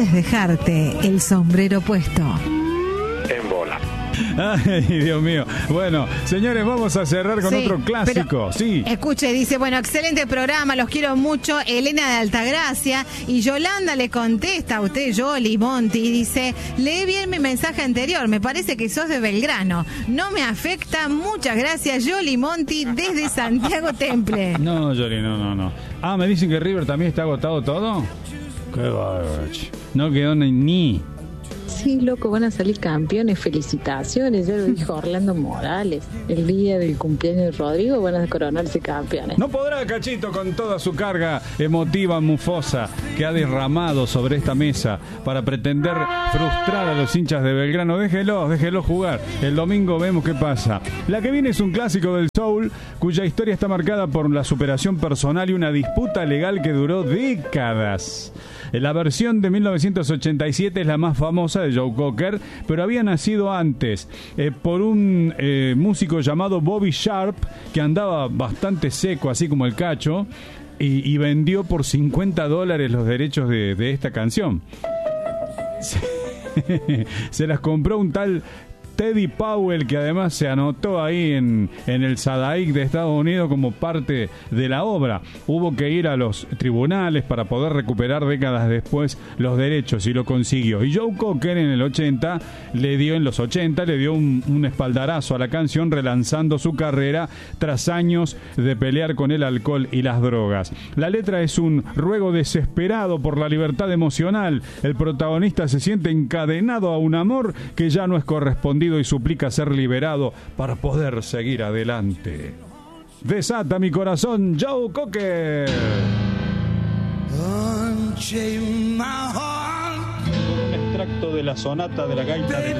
puedes dejarte el sombrero puesto. En bola. Ay, Dios mío. Bueno, señores, vamos a cerrar con otro clásico. Sí. Escuche, dice, bueno, excelente programa, los quiero mucho. Elena de Altagracia. Y Yolanda le contesta a usted, Yoli Monti, y dice, leí bien mi mensaje anterior, me parece que sos de Belgrano. No me afecta, muchas gracias, Yoli Monti, desde Santiago Temple. No, Yoli, no. Ah, me dicen que River también está agotado todo. Qué bárbaro. No quedó ni... Sí, loco, van a salir campeones, felicitaciones, ya lo dijo Orlando Morales. El día del cumpleaños de Rodrigo van a coronarse campeones. No podrá Cachito con toda su carga emotiva mufosa que ha derramado sobre esta mesa para pretender frustrar a los hinchas de Belgrano. Déjelo jugar. El domingo vemos qué pasa. La que viene es un clásico del soul cuya historia está marcada por la superación personal y una disputa legal que duró décadas. La versión de 1987 es la más famosa de Joe Cocker, pero había nacido antes por un músico llamado Bobby Sharp, que andaba bastante seco, así como el Cacho, y vendió por $50 los derechos de esta canción. Se las compró un tal Teddy Powell, que además se anotó ahí en el SADAIC de Estados Unidos como parte de la obra. Hubo que ir a los tribunales para poder recuperar décadas después los derechos y lo consiguió. Y Joe Cocker en los 80 le dio un espaldarazo a la canción, relanzando su carrera tras años de pelear con el alcohol y las drogas. La letra es un ruego desesperado por la libertad emocional. El protagonista se siente encadenado a un amor que ya no es correspondido y suplica ser liberado para poder seguir adelante. Desata mi corazón, Joe Cocker. Un extracto de la sonata de la gaita del